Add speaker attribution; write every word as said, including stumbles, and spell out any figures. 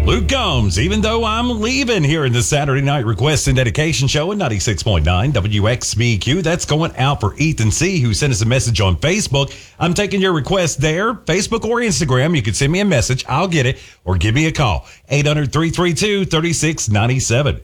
Speaker 1: Luke Combs, even though I'm leaving here in the Saturday Night Request and Dedication Show at ninety-six point nine W X B Q. That's going out for Ethan C., who sent us a message on Facebook. I'm taking your request there, Facebook or Instagram. You can send me a message. I'll get it, or give me a call. eight hundred, three three two, three six nine seven.